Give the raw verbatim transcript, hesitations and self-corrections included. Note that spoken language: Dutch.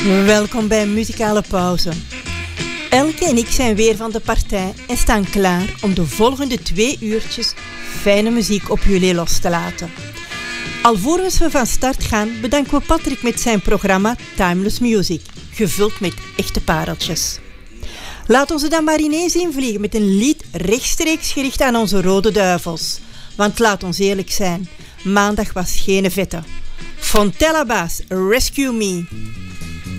Welkom bij Muzikale Pauze. Elke en ik zijn weer van de partij en staan klaar om de volgende twee uurtjes fijne muziek op jullie los te laten. Alvorens we van start gaan, bedanken we Patrick met zijn programma Timeless Music, gevuld met echte pareltjes. Laat ons er dan maar ineens invliegen met een lied rechtstreeks gericht aan onze Rode Duivels. Want laat ons eerlijk zijn, maandag was geen vette. Fontella Bass, Rescue Me.